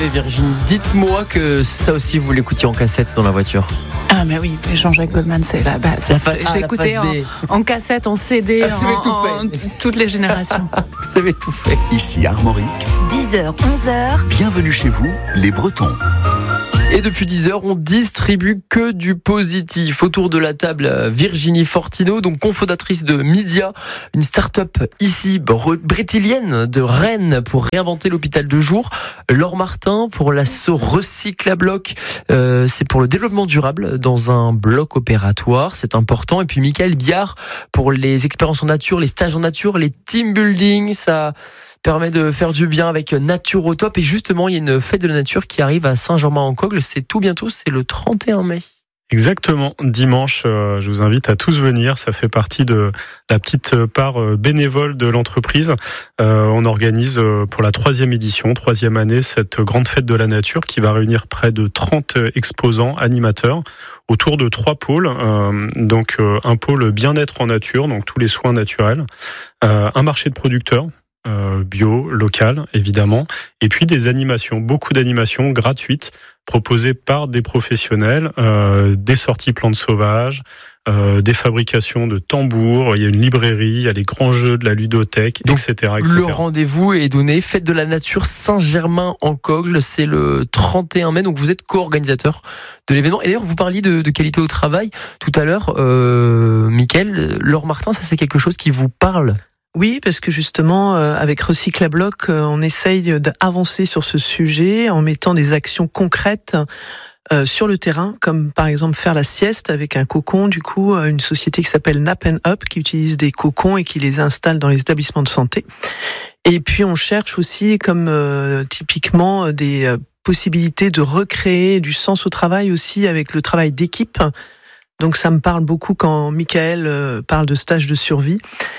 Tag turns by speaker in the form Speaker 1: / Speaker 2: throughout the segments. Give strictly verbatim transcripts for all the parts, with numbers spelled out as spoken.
Speaker 1: Virginie, dites-moi que ça aussi vous l'écoutiez en cassette dans la voiture.
Speaker 2: Ah mais oui, Jean-Jacques Goldman, c'est la base.
Speaker 1: La fa- ah,
Speaker 2: J'ai écouté en, en cassette, en C D,
Speaker 1: ah,
Speaker 2: en,
Speaker 1: tout
Speaker 2: en toutes les générations.
Speaker 1: Vous savez tout fait.
Speaker 3: Ici Armorique,
Speaker 4: dix heures, onze heures.
Speaker 3: Bienvenue chez vous, les Bretons.
Speaker 1: Et depuis dix heures, on distribue que du positif. Autour de la table, Virginie Fortino, donc cofondatrice de Mydia, une start-up ici brétilienne de Rennes pour réinventer l'hôpital de jour. Laure Martin pour l'asso Recycle à bloc, euh, c'est pour le développement durable dans un bloc opératoire, c'est important. Et puis Michael Biard pour les expériences en nature, les stages en nature, les team building, ça permet de faire du bien avec Nature au top. Et justement, il y a une fête de la nature qui arrive à Saint-Germain-en-Cogle. C'est tout bientôt, c'est le trente et un mai.
Speaker 5: Exactement, dimanche, euh, je vous invite à tous venir. Ça fait partie de la petite part euh, bénévole de l'entreprise. Euh, on organise euh, pour la troisième édition, troisième année, cette grande fête de la nature qui va réunir près de trente exposants, animateurs, autour de trois pôles. Euh, donc euh, un pôle bien-être en nature, donc tous les soins naturels, euh, un marché de producteurs, Euh, bio, local, évidemment, et puis des animations, beaucoup d'animations gratuites proposées par des professionnels, euh, des sorties plantes sauvages, euh, des fabrications de tambours, il y a une librairie, il y a les grands jeux de la ludothèque,
Speaker 1: donc,
Speaker 5: et cetera, et cetera.
Speaker 1: Le rendez-vous est donné, fête de la nature Saint-Germain-en-Cogle, c'est le trente et un mai, donc vous êtes co-organisateur de l'événement. Et d'ailleurs, vous parliez de, de qualité au travail tout à l'heure, euh, Mickaël, Laure Martin, ça c'est quelque chose qui vous parle ?
Speaker 6: Oui, parce que justement, euh, avec Recycle à bloc, euh, on essaye d'avancer sur ce sujet en mettant des actions concrètes euh, sur le terrain, comme par exemple faire la sieste avec un cocon. Du coup, euh, une société qui s'appelle Nap and Up, qui utilise des cocons et qui les installe dans les établissements de santé. Et puis, on cherche aussi, comme euh, typiquement, des euh, possibilités de recréer du sens au travail aussi avec le travail d'équipe. Donc, ça me parle beaucoup quand Michael euh, parle de stage de survie.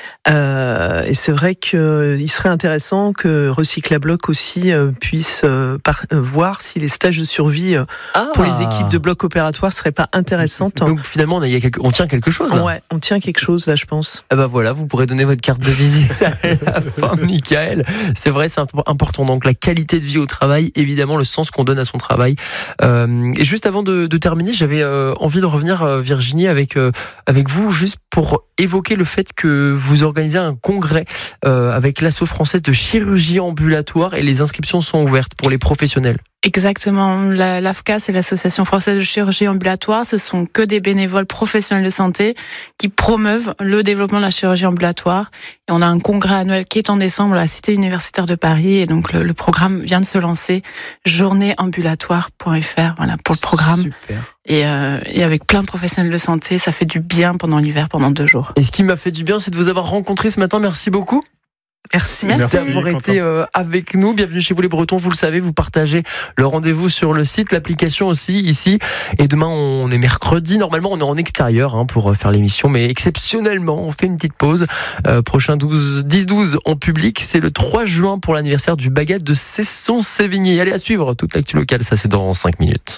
Speaker 6: Euh, et c'est vrai qu'il serait intéressant que Recycle à bloc aussi euh, puisse euh, par, euh, voir si les stages de survie euh, ah. pour les équipes de bloc opératoire seraient pas intéressantes.
Speaker 1: Donc finalement, on, a, il y a quelque, on tient quelque chose. Là.
Speaker 6: Ouais, on tient quelque chose là, je pense.
Speaker 1: Ah bah voilà, vous pourrez donner votre carte de visite à la fin, Michaël. C'est vrai, c'est important. Donc la qualité de vie au travail, évidemment, le sens qu'on donne à son travail. Euh, et juste avant de, de terminer, j'avais euh, envie de revenir, euh, Virginie, avec euh, avec vous, juste pour évoquer le fait que vous organisez un congrès euh, avec l'asso française de chirurgie ambulatoire et les inscriptions sont ouvertes pour les professionnels.
Speaker 2: Exactement. La, l'A F C A, c'est l'Association française de chirurgie ambulatoire. Ce sont que des bénévoles professionnels de santé qui promeuvent le développement de la chirurgie ambulatoire. Et on a un congrès annuel qui est en décembre à la Cité universitaire de Paris. Et donc, le, le programme vient de se lancer. journée ambulatoire point f r, voilà, pour le programme.
Speaker 1: Super.
Speaker 2: Et, euh, et avec plein de professionnels de santé, ça fait du bien pendant l'hiver, pendant deux jours.
Speaker 1: Et ce qui m'a fait du bien, c'est de vous avoir rencontré ce matin. Merci beaucoup.
Speaker 6: Merci,
Speaker 1: Merci d'avoir été euh, avec nous. Bienvenue chez vous les Bretons, vous le savez, vous partagez le rendez-vous sur le site, l'application aussi ici. Et demain on est mercredi, normalement on est en extérieur hein, pour faire l'émission, mais exceptionnellement on fait une petite pause. Euh, prochain dix douze en public, c'est le trois juin pour l'anniversaire du Baguette de Cesson-Sévigné. Allez à suivre toute l'actu locale, ça c'est dans cinq minutes.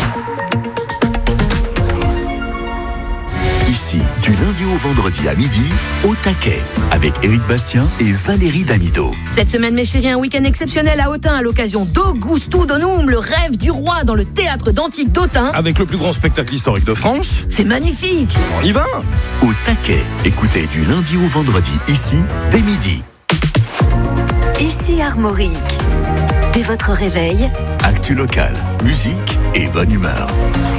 Speaker 3: Ici, du lundi au vendredi à midi, au taquet, avec Éric Bastien et Valérie Damido.
Speaker 4: Cette semaine, mes chéris, un week-end exceptionnel à Autun à l'occasion d'Augusto Donum, le rêve du roi dans le théâtre d'Antique d'Autun.
Speaker 7: Avec le plus grand spectacle historique de France.
Speaker 4: C'est magnifique.
Speaker 7: On y va.
Speaker 3: Au taquet, écoutez du lundi au vendredi, ici, dès midi.
Speaker 4: Ici Armorique. Dès votre réveil,
Speaker 3: actu locale, musique et bonne humeur.